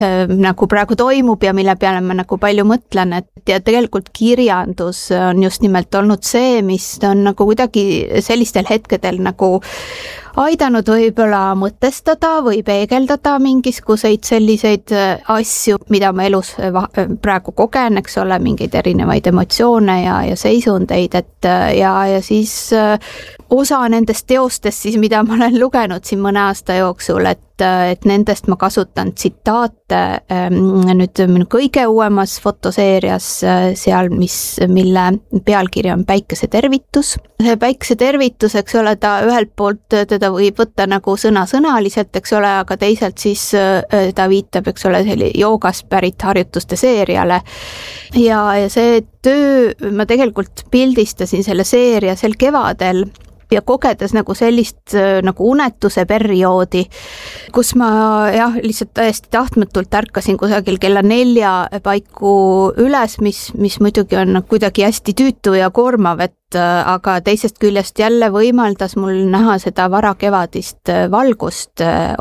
nagu praegu toimub ja mille peale ma nagu palju mõtlen, et ja tegelikult kirjandus on just nimelt olnud see, mis on nagu kuidagi sellistel hetkedel nagu aidanud võib-olla mõtestada või peegeldada mingisuguseid selliseid asju, mida ma elus praegu kogen, eks ole, mingeid erinevaid emotsioone ja seisundeid, et ja siis osa nendest teostest siis, mida ma olen lugenud siin mõne aasta jooksul, et nendest ma kasutan tsitaate nüüd minu kõige uuemas fotoseerias seal, mille pealkiri on Päikese tervitus. See Päikese tervitus, eks ole, ta ühelt poolt teda võib võtta nagu sõnasõnaliselt, eks ole, aga teisalt siis ta viitab, eks ole, joogast pärit harjutuste seeriale. Ja see töö, ma tegelikult pildistasin selle seeria sel kevadel ja kogedes nagu sellist nagu unetuse perioodi, kus ma lihtsalt täiesti tahtmatult ärkasin kusagil kella 4 paiku üles, mis muidugi on kuidagi hästi tüütu ja koormav, aga teisest küljest jälle võimaldas mul näha seda varakevadist valgust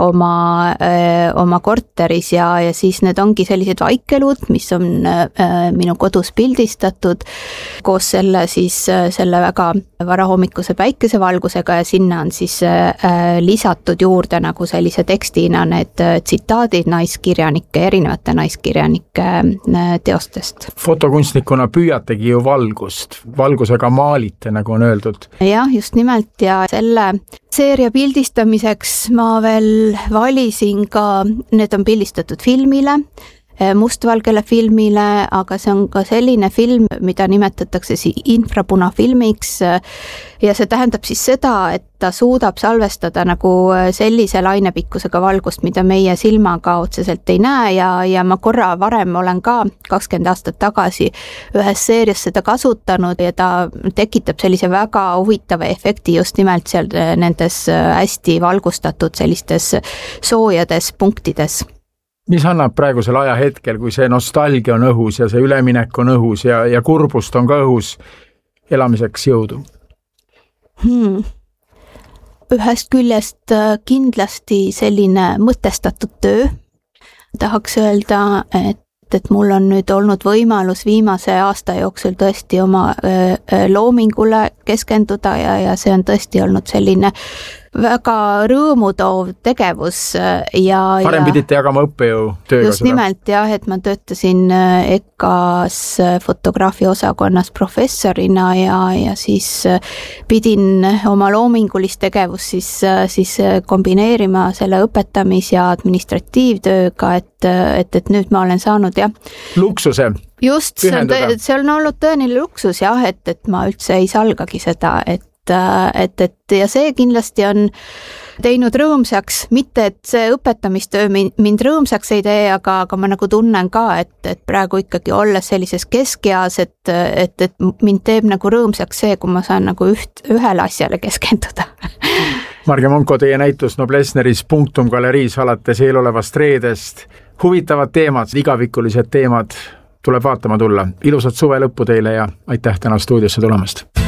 oma korteris ja siis need ongi sellised vaikelud, mis on minu kodus pildistatud koos selle väga varahommikuse päikesevalgusega ja sinna on siis lisatud juurde nagu sellise tekstina need tsitaadid erinevate naiskirjanike teostest. Fotokunstnikuna püüategi ju valgusega maalite, nagu on öeldud. Jah, just nimelt ja selle seeria pildistamiseks ma veel valisin ka, need on pildistatud filmile, mustvalgele filmile, aga see on ka selline film, mida nimetatakse infrapunafilmiks ja see tähendab siis seda, et ta suudab salvestada nagu sellise lainepikkusega valgust, mida meie silmaga otseselt ei näe ja ma korra varem olen ka 20 aastat tagasi ühes seerias seda kasutanud ja ta tekitab sellise väga huvitava efekti just nimelt seal nendes hästi valgustatud sellistes soojades punktides. Mis annab praegusel ajahetkel, kui see nostalgia on õhus ja see üleminek on õhus ja kurbust on ka õhus elamiseks jõudu? Ühest küljest kindlasti selline mõtestatud töö. Tahaks öelda, et mul on nüüd olnud võimalus viimase aasta jooksul tõesti oma loomingule keskenduda ja see on tõesti olnud selline väga rõõmutoov tegevus ja varem pidite jagama õppejõu tööga just nimelt jah, et ma töötasin EKAs fotograafia osakonnas professorina ja siis pidin oma loomingulist tegevust siis kombineerima selle õpetamis- ja administratiivtööga, et nüüd ma olen saanud luksuse just, see on olnud tõeline luksus jah, et ma üldse ei salgagi seda, et ja see kindlasti on teinud rõõmsaks, mitte et see õpetamistöö mind rõõmsaks ei tee, aga ma nagu tunnen ka, et praegu ikkagi olles sellises keskeas, et mind teeb nagu rõõmsaks see, kui ma saan nagu ühele asjale keskenduda. Marge Monko, teie näitus Noblessneris Punktum galeriis alates eelolevast reedest. Huvitavad teemad, igavikulised teemad tuleb vaatama tulla. Ilusat suve lõppu teile ja aitäh täna stuudiosse tulemast!